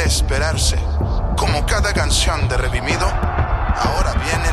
esperarse. Como cada canción de Redimido, ahora viene